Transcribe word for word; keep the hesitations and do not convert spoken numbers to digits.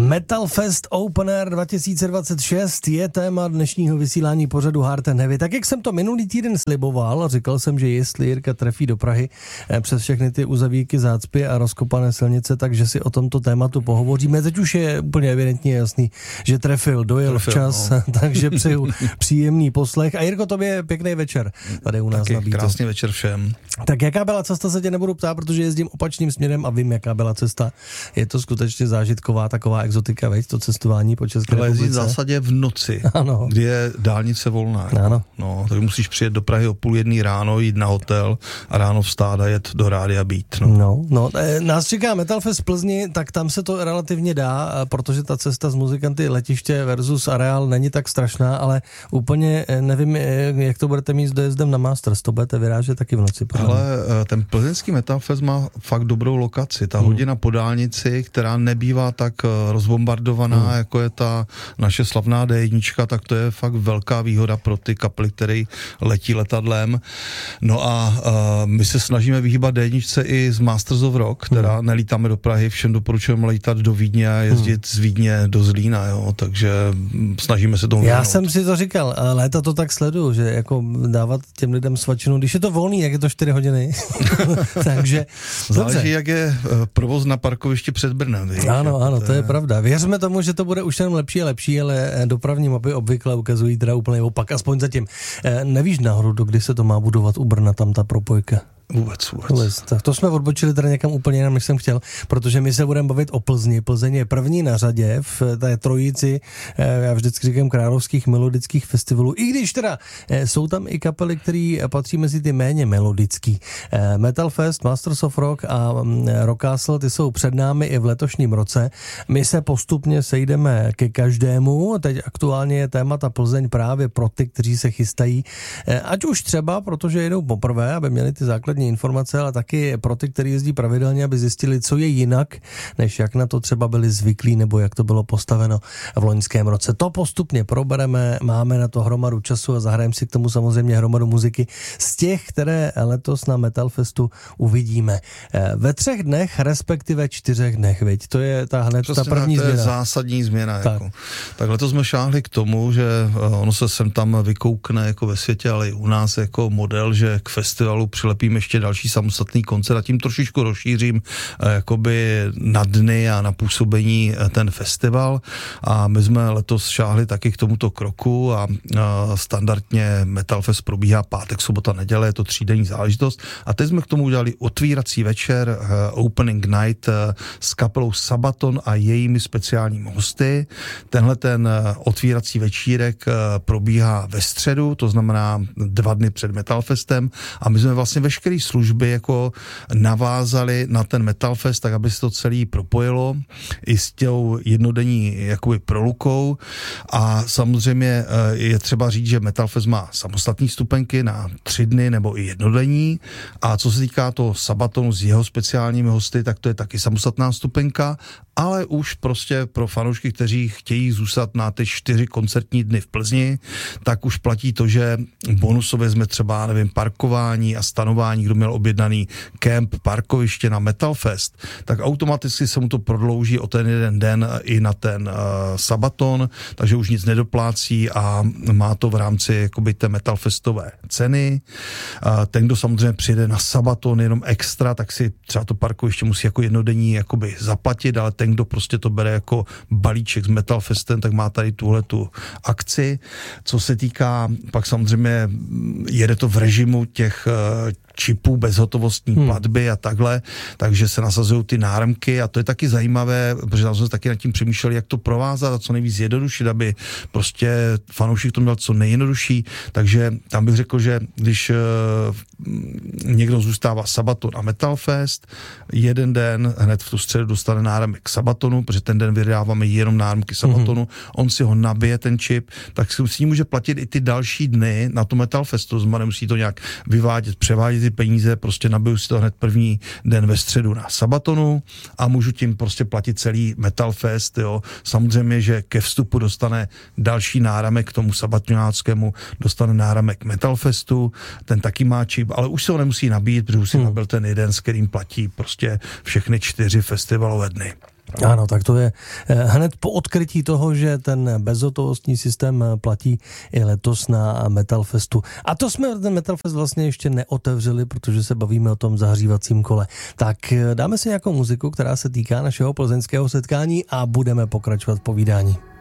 Metal Fest Open Air dva tisíce dvacet šest je téma dnešního vysílání pořadu Hard and Heavy. Tak jak jsem to minulý týden sliboval, říkal jsem, že jestli Jirka trefí do Prahy přes všechny ty uzavíky, zácpy a rozkopané silnice, takže si o tomto tématu pohovoříme. Teď už je úplně evidentně jasný, že trefil, dojel trefil, včas, no. Takže přeju příjemný poslech. A Jirko, tobě pěkný večer tady u nás Taky na Beatu. Krásný večer všem. Tak jaká byla cesta, se tě nebudu ptát, protože jezdím opačným směrem a vím, jaká byla cesta. Je to skutečně zážitková taková exotika, veď, to cestování po České republice. republice. Ale v zásadě v noci, ano. kdy je dálnice volná. Ano. No, tak musíš přijet do Prahy o půl jedný ráno, jít na hotel a ráno vstát a jet do Rádia Beat. No, no, no e, nás čeká Metal Fest v Plzni, tak tam se to relativně dá, protože ta cesta z muzikanty letiště versus areál není tak strašná, ale úplně nevím, jak to budete mít s dojezdem na Masters, to budete vyrážet taky v noci. Ale ten plzeňský Metal Fest má fakt dobrou lokaci. Ta hmm. hodina po dálnici, která nebývá tak rozbombardovaná, hmm. jako je ta naše slavná dé jedna, tak to je fakt velká výhoda pro ty kapely, které letí letadlem. No a uh, my se snažíme vyhýbat dé jedna i z Masters of Rock, která hmm. nelítáme do Prahy, všem doporučujeme lítat do Vídně a jezdit hmm. z Vídně do Zlína, jo, takže snažíme se tomu Já vyhnout. jsem si to říkal, léta to tak sleduju, že jako dávat těm lidem svačinu, když je to volný, jak je to čtyři hodiny. Takže záleží, dobře. Jak je provoz na parkovišti před Brnem. Víš? Ano, ano, to je pravda. Věřme tomu, že to bude už jenom lepší a lepší, ale dopravní mapy obvykle ukazují teda úplně opak, aspoň zatím. Nevíš náhodou, dokdy se to má budovat u Brna, tam ta propojka? Vůbec, vůbec. vůbec. Tak to jsme odbočili teda někam úplně jinam, než jsem chtěl, protože my se budeme bavit o Plzni. Plzeň je první na řadě v té trojici, já vždycky říkám, královských melodických festivalů, i když teda jsou tam i kapely, které patří mezi ty méně melodický. Metal Fest, Masters of Rock a Rock Castle, ty jsou před námi i v letošním roce. My se postupně sejdeme ke každému, teď aktuálně je témata Plzeň právě pro ty, kteří se chystají, ať už třeba, protože jedou poprvé, aby měli ty základní informace, ale taky pro ty, kteří jezdí pravidelně, aby zjistili, co je jinak, než jak na to třeba byli zvyklí, nebo jak to bylo postaveno v loňském roce. To postupně probereme, máme na to hromadu času a zahrajeme si k tomu samozřejmě hromadu muziky z těch, které letos na Metal Festu uvidíme. Ve třech dnech, respektive čtyřech dnech, viď? To je ta hned Přesně, ta první to změna. To je zásadní změna. Tak. Jako. Tak letos jsme šáhli k tomu, že ono se sem tam vykoukne jako ve světě, ale i u nás jako model, že k festivalu přilepíme ještě další samostatný koncert a tím trošičku rozšířím jakoby na dny a na působení ten festival a my jsme letos šáhli taky k tomuto kroku a, a standardně Metal Fest probíhá pátek, sobota, neděle, je to třídenní záležitost a teď jsme k tomu udělali otvírací večer, uh, opening night uh, s kapelou Sabaton a jejími speciálními hosty. Tenhle ten uh, otvírací večírek uh, probíhá ve středu, to znamená dva dny před Metal Festem a my jsme vlastně veškerý služby jako navázali na ten Metal Fest, tak aby se to celý propojilo i s těm jednodenní jakoby prolukou a samozřejmě je třeba říct, že Metal Fest má samostatné stupenky na tři dny nebo i jednodenní a co se týká toho Sabatonu s jeho speciálními hosty, tak to je taky samostatná stupenka, ale už prostě pro fanoušky, kteří chtějí zůstat na ty čtyři koncertní dny v Plzni, tak už platí to, že bonusově jsme třeba, nevím, parkování a stanování, kdo měl objednaný kemp, parkoviště na Metal Fest, tak automaticky se mu to prodlouží o ten jeden den i na ten uh, Sabaton, takže už nic nedoplácí a má to v rámci jakoby té Metal Festové ceny. Uh, ten, kdo samozřejmě přijde na Sabaton jenom extra, tak si třeba to parkoviště musí jako jednodenní jakoby zaplatit, ale ten, kdo prostě to bere jako balíček s Metal Festem, tak má tady tuhletu akci. Co se týká, pak samozřejmě jede to v režimu těch uh, čipů bezhotovostní hmm. platby a takhle, takže se nasazují ty náramky a to je taky zajímavé, protože tam jsme taky nad tím přemýšleli, jak to provázat a co nejvíc zjednodušit, aby prostě fanoušek to měl co nejjednodušší, takže tam bych řekl, že když uh, někdo zůstává Sabaton a Metal Fest, jeden den hned v tu středu dostane náramek k Sabatonu, protože ten den vydáváme jenom náramky Sabatonu, hmm. on si ho nabije ten čip, tak si s ním může platit i ty další dny na to Metal Festu, znamená nemusí to nějak vyvádět, převádět ty peníze, prostě nabiju si to hned první den ve středu na Sabatonu a můžu tím prostě platit celý Metal Fest, jo. Samozřejmě, že ke vstupu dostane další náramek k tomu sabatňáckému, dostane náramek Metal Festu, ten taky má čip, ale už se ho nemusí nabít, protože už si hmm. nabil ten jeden, s kterým platí prostě všechny čtyři festivalové dny. Ano, tak to je hned po odkrytí toho, že ten bezhotovostní systém platí i letos na Metalfestu. A to jsme ten Metalfest vlastně ještě neotevřeli, protože se bavíme o tom zahřívacím kole. Tak dáme si nějakou muziku, která se týká našeho plzeňského setkání a budeme pokračovat v povídání.